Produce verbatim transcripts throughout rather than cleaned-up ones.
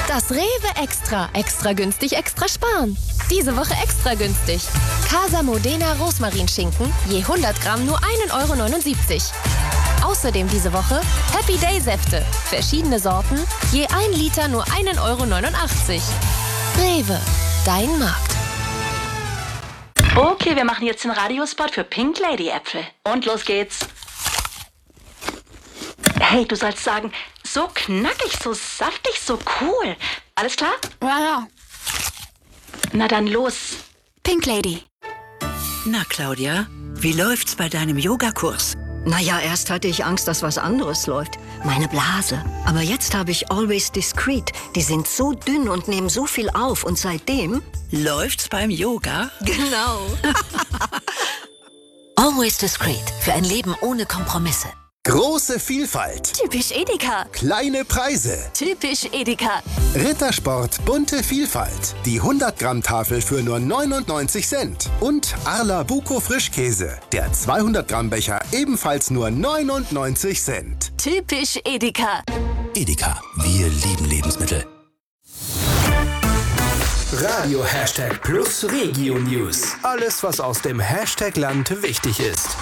Das Rewe Extra. Extra günstig, extra sparen. Diese Woche extra günstig. Casa Modena Rosmarinschinken, je hundert Gramm nur ein Euro neunundsiebzig. Außerdem diese Woche Happy Day Säfte. Verschiedene Sorten, je ein Liter nur ein Euro neunundachtzig. Rewe, dein Markt. Okay, wir machen jetzt den Radiospot für Pink Lady Äpfel. Und los geht's. Hey, du sollst sagen, so knackig, so saftig, so cool. Alles klar? Ja, ja. Na dann los. Pink Lady. Na, Claudia, wie läuft's bei deinem Yogakurs? Naja, erst hatte ich Angst, dass was anderes läuft. Meine Blase. Aber jetzt habe ich Always Discreet. Die sind so dünn und nehmen so viel auf. Und seitdem... Läuft's beim Yoga? Genau. Always Discreet. Für ein Leben ohne Kompromisse. Große Vielfalt. Typisch Edeka. Kleine Preise. Typisch Edeka. Rittersport bunte Vielfalt. Die hundert Gramm Tafel für nur neunundneunzig Cent. Und Arla Buko Frischkäse. Der zweihundert Gramm Becher ebenfalls nur neunundneunzig Cent. Typisch Edeka. Edeka. Wir lieben Lebensmittel. Radio Hashtag Plus Regio News. Alles, was aus dem Hashtag-Land wichtig ist.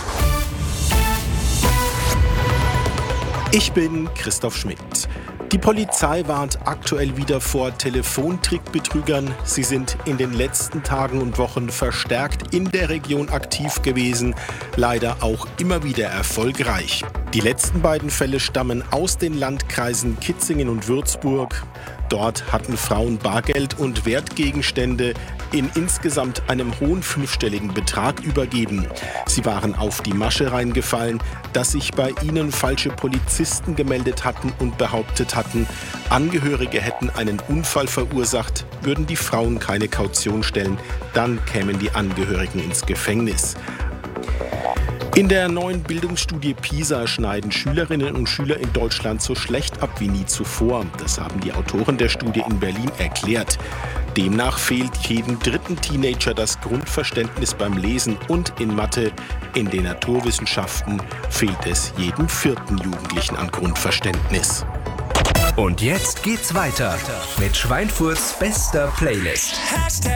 Ich bin Christoph Schmidt. Die Polizei warnt aktuell wieder vor Telefontrickbetrügern. Sie sind in den letzten Tagen und Wochen verstärkt in der Region aktiv gewesen, leider auch immer wieder erfolgreich. Die letzten beiden Fälle stammen aus den Landkreisen Kitzingen und Würzburg. Dort hatten Frauen Bargeld und Wertgegenstände in insgesamt einem hohen fünfstelligen Betrag übergeben. Sie waren auf die Masche reingefallen, dass sich bei ihnen falsche Polizisten gemeldet hatten und behauptet hatten, Angehörige hätten einen Unfall verursacht, würden die Frauen keine Kaution stellen, dann kämen die Angehörigen ins Gefängnis. In der neuen Bildungsstudie PISA schneiden Schülerinnen und Schüler in Deutschland so schlecht ab wie nie zuvor. Das haben die Autoren der Studie in Berlin erklärt. Demnach fehlt jedem dritten Teenager das Grundverständnis beim Lesen und in Mathe. In den Naturwissenschaften fehlt es jedem vierten Jugendlichen an Grundverständnis. Und jetzt geht's weiter mit Schweinfurts bester Playlist.